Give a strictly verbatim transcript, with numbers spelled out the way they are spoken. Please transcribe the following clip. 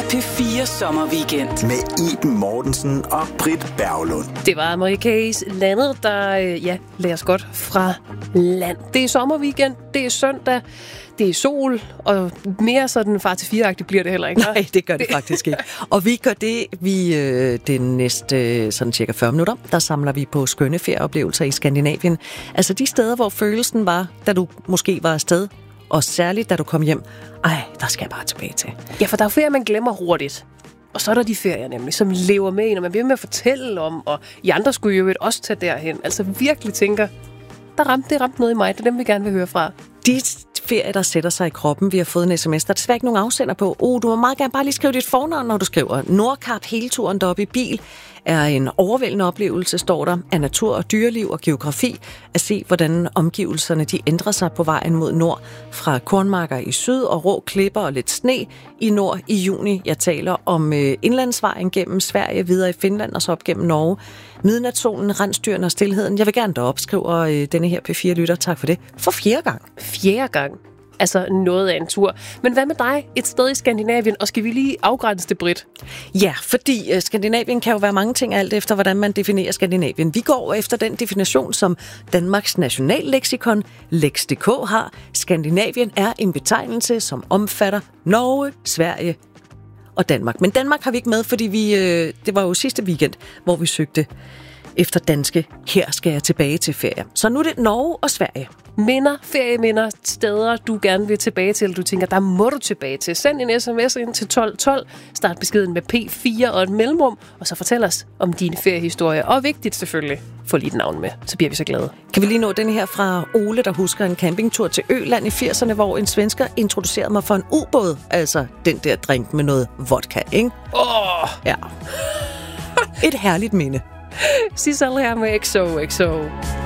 P fire sommerweekend. Med Iben Mortensen og Britt Berglund. Det var Amerikas landet, der ja, lader os godt fra land. Det er sommerweekend, det er søndag, det er sol, og mere sådan far til fire-agtigt bliver det heller ikke. Nej, det gør det faktisk ikke. Og vi gør det, vi øh, den næste sådan cirka fyrre minutter, der samler vi på skønne ferieoplevelser i Skandinavien. Altså de steder, hvor følelsen var, da du måske var afsted, og særligt da du kom hjem. Ej, der skal jeg bare tilbage til. Ja, for der er ferier, man glemmer hurtigt. Og så er der de ferier nemlig, som lever med en, og man bliver med at fortælle om, og I andre skulle jo også tage derhen. Altså virkelig tænker, der ramte, det ramte noget i mig, det er dem, vi gerne vil høre fra. De ferier, der sætter sig i kroppen, vi har fået en sms, der er desværre ikke nogen afsender på. Oh, du må meget gerne bare lige skrive dit fornavn, når du skriver. Nordkap hele turen deroppe i bil er en overvældende oplevelse, står der, af natur og dyreliv og geografi, at se, hvordan omgivelserne de ændrer sig på vejen mod nord, fra kornmarker i syd og rå klipper og lidt sne i nord i juni. Jeg taler om øh, indlandsvejen gennem Sverige, videre i Finland og så op gennem Norge. Midnatssolen, rensdyrene og stilheden. Jeg vil gerne derop, skriver øh, denne her P fire-lytter. Tak for det. For fjerde gang. Fjerde gang. Altså noget af en tur. Men hvad med dig? Et sted i Skandinavien, og skal vi lige afgrænse det, Britt? Ja, fordi uh, Skandinavien kan jo være mange ting, alt efter hvordan man definerer Skandinavien. Vi går efter den definition, som Danmarks nationalleksikon, Lex punktum d k, har. Skandinavien er en betegnelse, som omfatter Norge, Sverige og Danmark. Men Danmark har vi ikke med, fordi vi, uh, det var jo sidste weekend, hvor vi søgte efter danske. Her skal jeg tilbage til ferie. Så nu er det Norge og Sverige. Minder, ferieminder, steder, du gerne vil tilbage til, eller du tænker, der må du tilbage til. Send en sms ind til tolv tolv, start beskeden med P fire og et mellemrum, og så fortæl os om dine feriehistorier. Og vigtigt selvfølgelig, få lige et navn med, så bliver vi så glade. Kan vi lige nå den her fra Ole, der husker en campingtur til Øland i firserne, hvor en svensker introducerede mig for en ubåd, altså den der drink med noget vodka, ikke? Åh! Oh. Ja. Et herligt minde. Sissel her med X O X O.